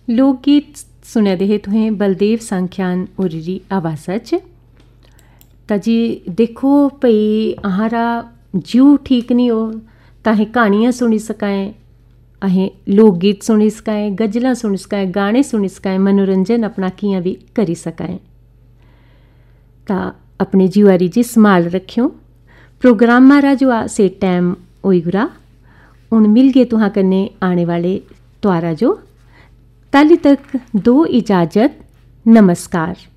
लोकगीत सुने दे हे तुहें बलदेव सांख्यान होरी दी आवाज़ा च। तां जी देखो भई अहारा जीव ठीक नहीं हो तां अहें क्हानियां सुनी सकाएं, अहें लोकगीत सुनी सकाएं, गज़लां सुनी सकाएं, गाने सुनी सकाएं, मनोरंजन अपना कियां भी करी सकाएं। तां अपने जीवारी जी संभाल रखेओ। प्रोग्रामा रा जो से टाइम होई गुरा हुण मिलगे तुहां कन्नै आने वाले त्वारा जो। ताली तक दो इजाज़त, नमस्कार।